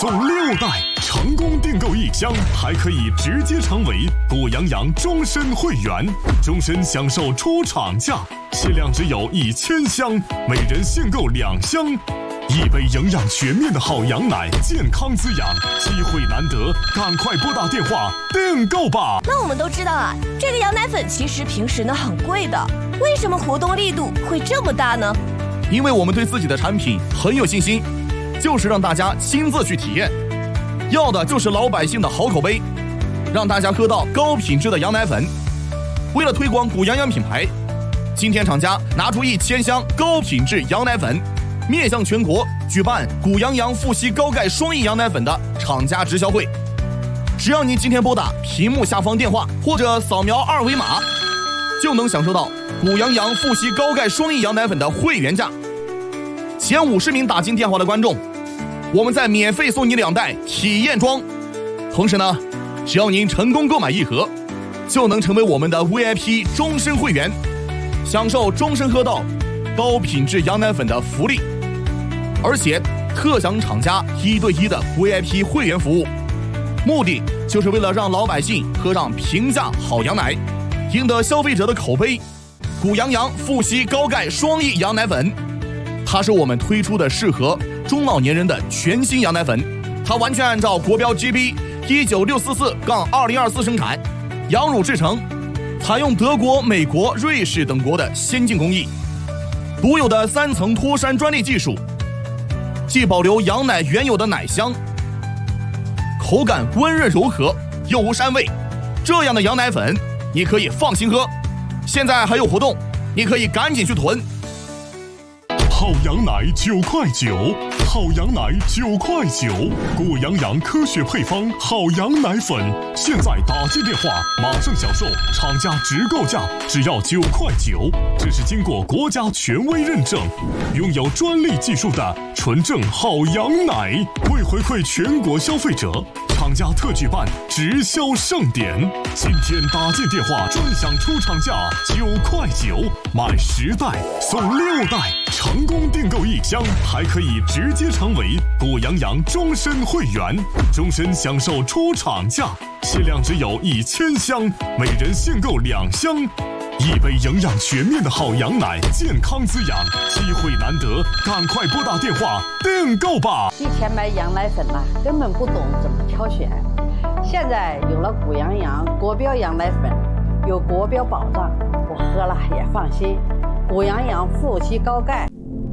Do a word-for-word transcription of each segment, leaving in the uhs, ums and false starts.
送六袋，成功订购一箱还可以直接成为谷阳阳终身会员，终身享受出厂价，限量只有一千箱，每人限购两箱。一杯营养全面的好羊奶，健康滋养，机会难得，赶快拨打电话订购吧。 那我们都知道啊，这个羊奶粉其实平时呢很贵的，为什么活动力度会这么大呢？ 因为我们对自己的产品很有信心，就是让大家亲自去体验，要的就是老百姓的好口碑，让大家喝到高品质的羊奶粉。为了推广谷阳阳品牌，今天厂家拿出一千箱高品质羊奶粉，面向全国举办谷阳阳富硒高钙双益羊奶粉的厂家直销会。只要您今天拨打屏幕下方电话或者扫描二维码，就能享受到谷阳阳富硒高钙双益羊奶粉的会员价。前五十名打进电话的观众，我们再免费送你两袋体验装。同时呢，只要您成功购买一盒，就能成为我们的 V I P 终身会员，享受终身喝到高品质羊奶粉的福利。而且特享厂家一对一的 V I P 会员服务，目的就是为了让老百姓喝上平价好羊奶，赢得消费者的口碑。谷阳阳富硒高钙双益羊奶粉，它是我们推出的适合中老年人的全新羊奶粉，它完全按照国标 G B 一九六四四二零二四生产，羊乳制成，采用德国、美国、瑞士等国的先进工艺，独有的三层脱山专利技术，既保留羊奶原有的奶香，口感温润柔和，又无膻味。这样的羊奶粉你可以放心喝。现在还有活动，你可以赶紧去囤。 好羊奶九块九，好羊奶九块九，谷阳阳科学配方好羊奶粉，现在打进电话马上享受厂家直购价，只要九块九。这是经过国家权威认证，拥有专利技术的纯正好羊奶。为回馈全国消费者，厂家特举办直销盛典，今天打进电话专享出厂价九块九，买十袋送六袋，成功订购一箱还可以直接成为谷阳阳终身会员，终身享受出厂价，限量只有一千箱，每人限购两箱。一杯营养全面的好羊奶，健康滋养，机会难得，赶快拨打电话订购吧。 以前买羊奶粉呢，根本不懂怎么挑选，现在有了谷阳阳国标羊奶粉，有国标保障，我喝了也放心。谷阳阳富硒高钙，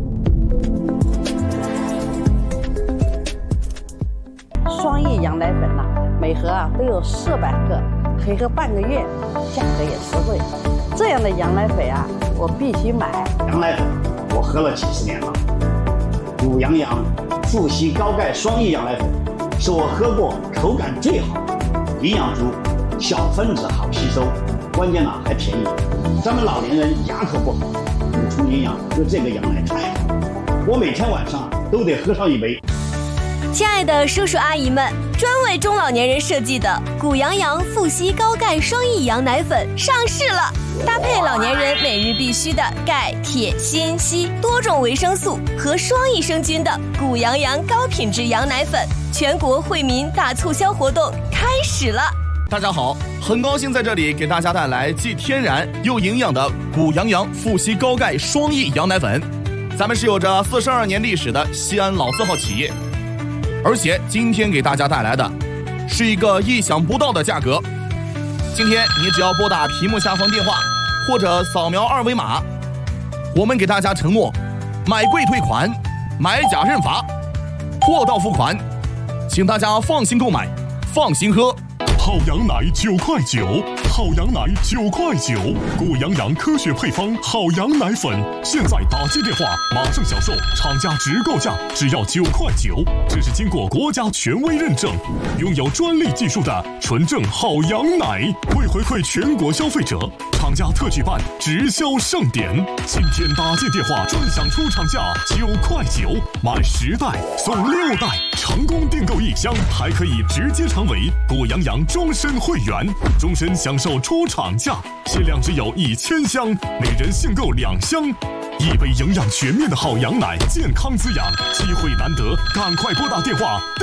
双益羊奶粉呢，每盒啊都有四百克，可以喝半个月，价格也实惠。这样的羊奶粉啊，我必须买。 羊奶粉我喝了几十年了，谷阳阳富硒高钙双益羊奶粉是我喝过口感最好，营养足，小分子好吸收，关键呢还便宜。咱们老年人牙口不好，补充营养，喝这个羊奶太好，我每天晚上都得喝上一杯。 亲爱的叔叔阿姨们，专为中老年人设计的谷阳阳富硒高钙双益羊奶粉上市了，搭配老年人每日必须的钙、铁、锌、硒多种维生素和双益生菌的谷阳阳高品质羊奶粉，全国惠民大促销活动开始了。 大家好，很高兴在这里给大家带来既天然又营养的谷阳阳富硒高钙双益羊奶粉。咱们是有着四十二年历史的西安老字号企业，而且今天给大家带来的是一个意想不到的价格。今天你只要拨打屏幕下方电话或者扫描二维码，我们给大家承诺买贵退款，买假认罚，货到付款，请大家放心购买，放心喝。 好羊奶九块九，好羊奶九块九，谷阳阳科学配方好羊奶粉，现在打进电话马上享受厂家直购价，只要九块九。这是经过国家权威认证，拥有专利技术的纯正好羊奶。为回馈全国消费者，厂家特举办直销盛典，今天打进电话专享出厂价九块九，买十袋送六袋，成功订购一箱还可以直接成为谷阳阳终身会员，终身享受出厂价，限量只有一千箱，每人限购两箱。一杯营养全面的好羊奶，健康滋养，机会难得，赶快拨打电话